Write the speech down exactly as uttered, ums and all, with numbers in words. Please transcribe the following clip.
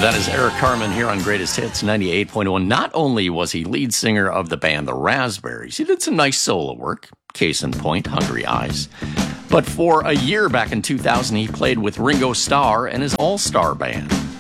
That is Eric Carmen here on Greatest Hits ninety-eight point one. Not only was he lead singer of the band The Raspberries, he did some nice solo work, case in point, Hungry Eyes. But for a year back in two thousand, he played with Ringo Starr and his All-Star Band.